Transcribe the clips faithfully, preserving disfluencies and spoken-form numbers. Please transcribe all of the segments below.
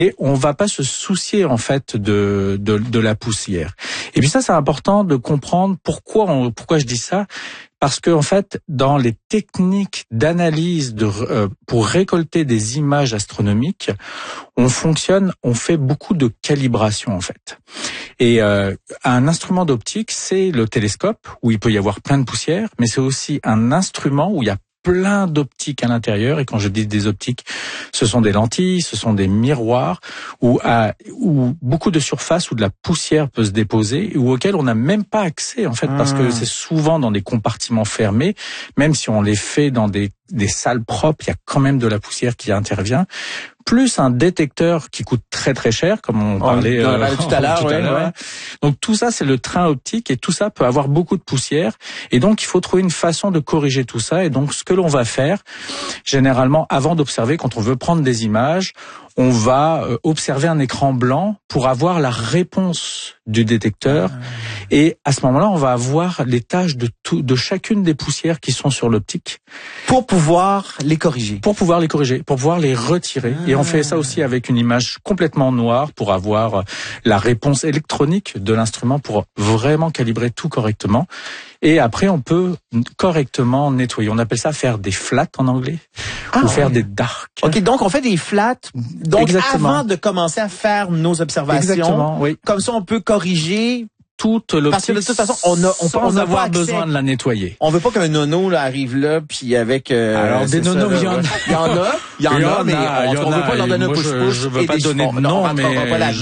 et on va pas se soucier en fait de de, de la poussière. Et puis ça, c'est important de comprendre pourquoi on, pourquoi je dis ça. Parce que en fait, dans les techniques d'analyse de, euh, pour récolter des images astronomiques, on fonctionne, on fait beaucoup de calibration en fait. Et euh, un instrument d'optique, c'est le télescope où il peut y avoir plein de poussière, mais c'est aussi un instrument où il y a plein d'optiques à l'intérieur. Et quand je dis des optiques, ce sont des lentilles, ce sont des miroirs où, à, où beaucoup de surface où de la poussière peut se déposer, ou auquel on n'a même pas accès en fait, mmh. parce que c'est souvent dans des compartiments fermés. Même si on les fait dans des, des salles propres, il y a quand même de la poussière qui intervient. Plus un détecteur qui coûte très très cher, comme on parlait euh, euh, tout à l'heure. Ouais, ouais. Donc tout ça, c'est le train optique, et tout ça peut avoir beaucoup de poussière. Et donc il faut trouver une façon de corriger tout ça. Et donc ce que l'on va faire, généralement, avant d'observer, quand on veut prendre des images, on va observer un écran blanc pour avoir la réponse du détecteur. Ah. Et à ce moment-là, on va avoir les tâches de tout, de chacune des poussières qui sont sur l'optique. Pour pouvoir les corriger. Pour pouvoir les corriger, pour pouvoir les retirer. Ah. Et on fait ça aussi avec une image complètement noire pour avoir la réponse électronique de l'instrument pour vraiment calibrer tout correctement. Et après, on peut correctement nettoyer. On appelle ça faire des flats en anglais, ah, ou faire ouais. des darks. Ok, donc on fait des flats. Donc Exactement. Avant de commencer à faire nos observations, Exactement, oui. Comme ça, on peut corriger toute l'optique. Parce que de toute façon, on a, on sans on a avoir pas accès. besoin de la nettoyer. On veut pas qu'un nono là, arrive là, puis avec. Euh, Alors des nonos, il y en a. Il y en a, il y en a, mais on, on veut pas leur donner un push-push. Je veux pas donner de nom, mais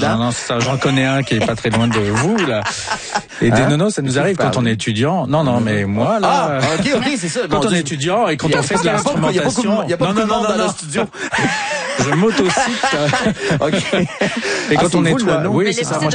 j'en connais un qui est pas très loin de vous là. Et des nonos, ça nous arrive quand on est étudiant. Non, non, mais moi là. Ah, ok, ok, c'est ça. Quand on est étudiant et quand on fait de l'instrumentation. Il y a pas de monde dans le studio. Je m'autocite. Ok. Et quand on nettoie, oui, c'est ça.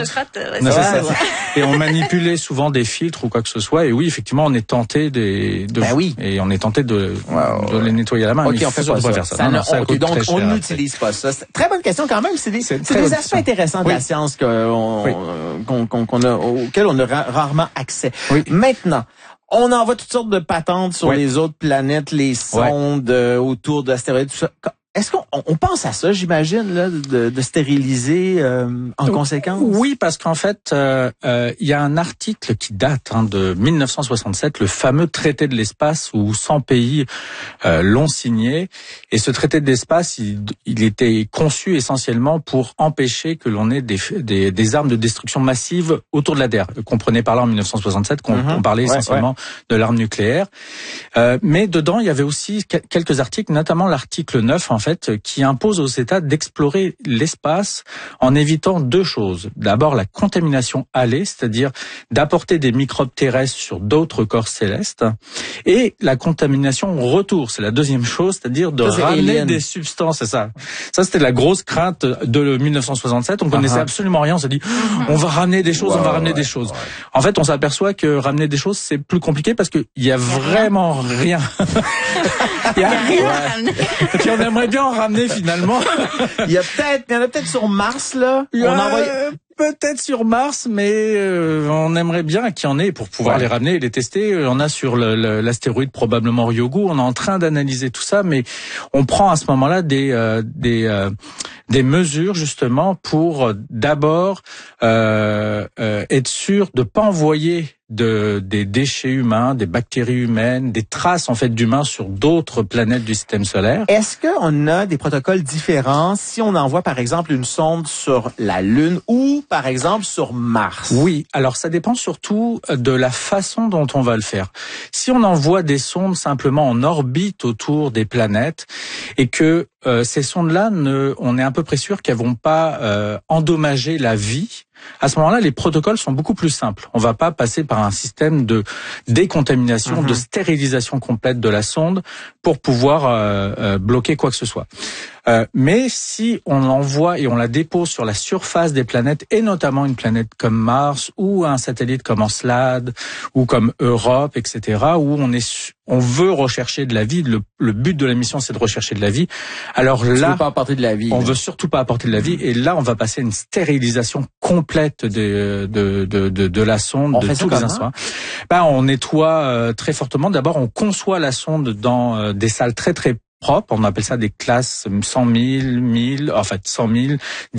Et on manipulait souvent des filtres ou quoi que ce soit. Et oui, effectivement, on est tenté de, de ben oui. et on est tenté de, wow. de les nettoyer à la main. Ok, on fait pas ça. Faire ça. ça, non, non, non, ça okay, donc on n'utilise pas ça. Très bonne question quand même. C'est des, c'est c'est des aspects question. intéressants de oui. la science qu'on, oui. qu'on, qu'on, qu'on a, auxquels on a rarement accès. Oui. Maintenant. On envoie toutes sortes de patentes sur oui. les autres planètes, les sondes ouais. euh, autour d'astéroïdes, tout ça. Est-ce qu'on on pense à ça, j'imagine, là, de, de stériliser euh, en Donc, conséquence? Oui, parce qu'en fait, euh, euh, il y a un article qui date hein, de mille neuf cent soixante-sept, le fameux traité de l'espace où cent pays euh, l'ont signé. Et ce traité de l'espace, il, il était conçu essentiellement pour empêcher que l'on ait des, des, des armes de destruction massive autour de la Terre. Comprenez par là en mille neuf cent soixante-sept qu'on mm-hmm. on parlait essentiellement ouais, ouais. de l'arme nucléaire. Euh, mais dedans, il y avait aussi quelques articles, notamment l'article neuf, en fait, qui impose aux États d'explorer l'espace en évitant deux choses. D'abord, la contamination allée, c'est-à-dire d'apporter des microbes terrestres sur d'autres corps célestes, et la contamination retour, c'est la deuxième chose, c'est-à-dire de ça, ramener alien. des substances, c'est ça. Ça, c'était la grosse crainte de mille neuf cent soixante-sept. On connaissait uh-huh. absolument rien. On s'est dit, on va ramener des choses, wow, on va ramener ouais, des choses. Ouais. En fait, on s'aperçoit que ramener des choses, c'est plus compliqué parce qu'il y a vraiment rien. Il y a rien. Ouais. Puis on aimerait bien en ramener finalement. Il y a peut-être, il y en a peut-être sur Mars là. On a envoyé... Peut-être sur Mars, mais euh, on aimerait bien qu'il y en ait pour pouvoir ouais. les ramener et les tester. On a sur le, le, l'astéroïde probablement Ryugu. On est en train d'analyser tout ça, mais on prend à ce moment-là des euh, des euh, des mesures justement pour euh, d'abord euh, euh, être sûr de pas envoyer de des déchets humains, des bactéries humaines, des traces en fait d'humains sur d'autres planètes du système solaire. Est-ce qu'on a des protocoles différents si on envoie par exemple une sonde sur la Lune ou par exemple sur Mars? Oui, alors ça dépend surtout de la façon dont on va le faire. Si on envoie des sondes simplement en orbite autour des planètes et que euh, ces sondes-là, ne, on est à peu près sûr qu'elles vont pas euh, endommager la vie, à ce moment-là, les protocoles sont beaucoup plus simples. On va pas passer par un système de décontamination, mmh. de stérilisation complète de la sonde pour pouvoir euh, euh, bloquer quoi que ce soit. Euh, mais si on l'envoie et on la dépose sur la surface des planètes, et notamment une planète comme Mars ou un satellite comme Encelade ou comme Europe, et cetera, où on est, on veut rechercher de la vie. Le, le but de la mission, c'est de rechercher de la vie. Alors là, on veut pas apporter de la vie. On là. veut surtout pas apporter de la vie. Et là, on va passer à une stérilisation complète de de de de, de la sonde, on de tous les instruments. Ben, on nettoie euh, très fortement. D'abord, on conçoit la sonde dans euh, des salles très très propres. On appelle ça des classes cent mille, mille, en fait cent mille.